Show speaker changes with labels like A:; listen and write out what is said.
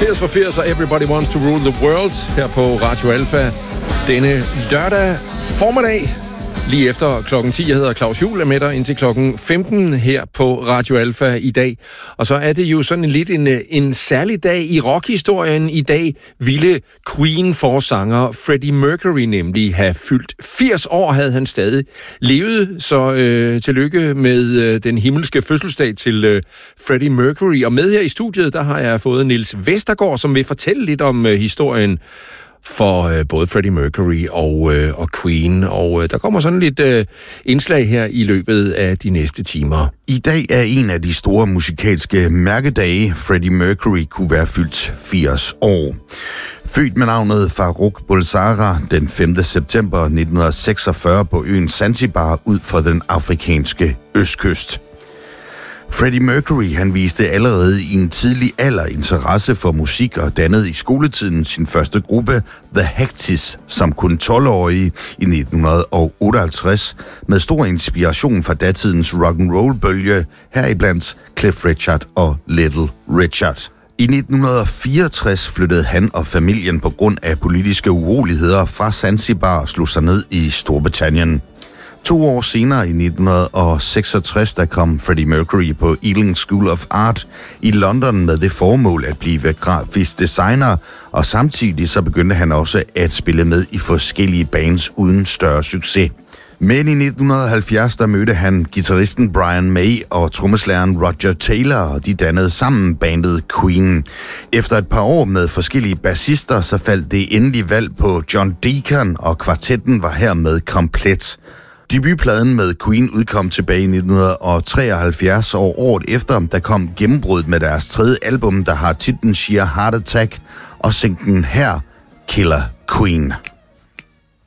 A: Tears for Fears og Everybody Wants to Rule the World her på Radio Alpha denne lørdag formiddag. Lige efter klokken 10, jeg hedder Claus Juhl, er med dig indtil klokken 15 her på Radio Alpha i dag. Og så er det jo sådan lidt en særlig dag i rockhistorien. I dag ville Queen-forsanger Freddie Mercury nemlig have fyldt 80 år, havde han stadig levet. Så tillykke med den himmelske fødselsdag til Freddie Mercury. Og med her i studiet, der har jeg fået Niels Vestergaard, som vil fortælle lidt om historien for både Freddie Mercury og Queen, og der kommer sådan lidt indslag her i løbet af de næste timer.
B: I dag er en af de store musikalske mærkedage. Freddie Mercury kunne være fyldt 80 år. Født med navnet Farrokh Bulsara den 5. september 1946 på øen Zanzibar ud for den afrikanske østkyst. Freddie Mercury, han viste allerede i en tidlig alder interesse for musik og dannede i skoletiden sin første gruppe, The Hectis, som kun 12-årige i 1958, med stor inspiration fra datidens rock'n'roll-bølge, heriblandt Cliff Richard og Little Richard. I 1964 flyttede han og familien på grund af politiske uroligheder fra Zanzibar og slog sig ned i Storbritannien. 2 år senere, i 1966, der kom Freddie Mercury på Ealing School of Art i London med det formål at blive grafisk designer, og samtidig så begyndte han også at spille med i forskellige bands uden større succes. Men i 1970, der mødte han guitaristen Brian May og trommeslageren Roger Taylor, og de dannede sammen bandet Queen. Efter et par år med forskellige bassister, så faldt det endelig valg på John Deacon, og kvartetten var hermed komplet. Debutpladen med Queen udkom tilbage i 1973, og året efter, der kom gennembruddet med deres 3. album, der har titlen Sheer Heart Attack, og singlen her, Killer Queen.